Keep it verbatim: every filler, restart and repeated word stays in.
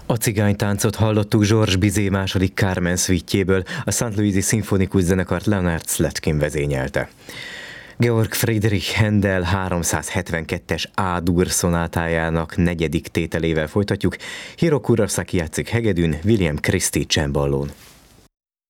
A cigánytáncot hallottuk Georges Bizet második Carmen szvítjéből, a Saint Louis-i szimfonikus zenekart Leonard Slatkin vezényelte. Georg Friedrich Händel háromszázhetvenkettes A-dur szonátájának negyedik tételével folytatjuk. Hiro Kurosaki játszik hegedűn, William Christie cemballón.